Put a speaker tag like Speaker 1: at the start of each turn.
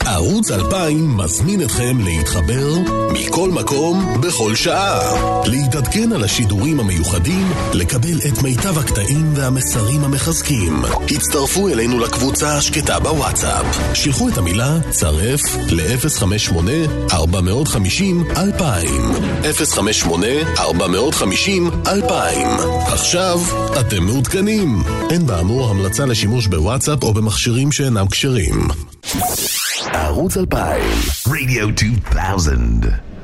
Speaker 1: ערוץ 2000 מזמין אתכם להתחבר מכל מקום בכל שעה, להתעדכן על השידורים המיוחדים, לקבל את מיטב הקטעים והמסרים המחזקים. הצטרפו אלינו לקבוצה השקטה בוואטסאפ, שלחו את המילה צרף ל-058-450-2000 058-450-2000. עכשיו אתם מעודכנים. אין באמור המלצה לשימוש בוואטסאפ או במכשירים שאינם כשרים. ערוץ 2000 Radio 2000